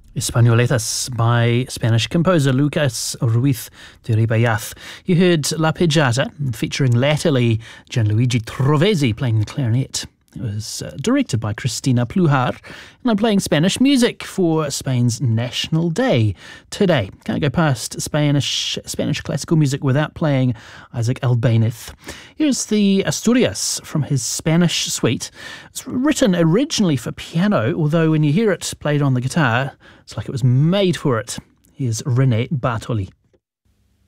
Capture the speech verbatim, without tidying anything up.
Españoletas by Spanish composer Lucas Ruiz de Ribayaz. You heard La Pejata, featuring latterly Gianluigi Trovesi playing the clarinet. It was uh, directed by Cristina Plujar, and I'm playing Spanish music for Spain's National Day today. Can't go past Spanish Spanish classical music without playing Isaac Albéniz. Here's the Asturias from his Spanish suite. It's written originally for piano, although when you hear it played on the guitar, it's like it was made for it. Here's René Bartoli.